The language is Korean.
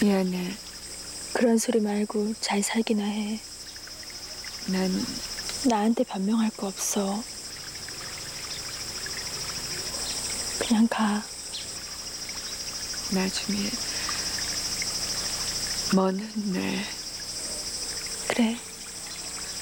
미안해. 그런 소리 말고 잘 살기나 해. 난 나한테 변명할 거 없어. 그냥 가. 나중에 먼 훗날 그래.